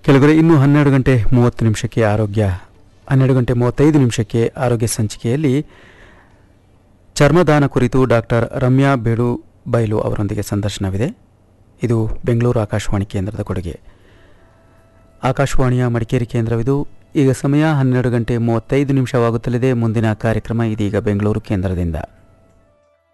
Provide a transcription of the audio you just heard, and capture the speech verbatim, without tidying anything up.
ಕೆಲವರೆ ಇನ್ನು ಹನ್ನೆರಡು ಗಂಟೆ ಮೂವತ್ತು ನಿಮಿಷಕ್ಕೆ ಆರೋಗ್ಯ ಹನ್ನೆರಡು ಗಂಟೆ ಮೂವತ್ತೈದು ನಿಮಿಷಕ್ಕೆ ಆರೋಗ್ಯ ಸಂಚಿಕೆಯಲ್ಲಿ ಚರ್ಮದಾನ ಕುರಿತು ಡಾಕ್ಟರ್ ರಮ್ಯಾ ಬೇಡು ಬೈಲು ಅವರೊಂದಿಗೆ ಸಂದರ್ಶನವಿದೆ. ಇದು ಬೆಂಗಳೂರು ಆಕಾಶವಾಣಿ ಕೇಂದ್ರದ ಕೊಡುಗೆ. ಆಕಾಶವಾಣಿಯ ಮಡಿಕೇರಿ ಕೇಂದ್ರವಿದು. ಈಗ ಸಮಯ ಹನ್ನೆರಡು ಗಂಟೆ ಮೂವತ್ತೈದು ನಿಮಿಷವಾಗುತ್ತಲಿದೆ. ಮುಂದಿನ ಕಾರ್ಯಕ್ರಮ ಇದೀಗ ಬೆಂಗಳೂರು ಕೇಂದ್ರದಿಂದ.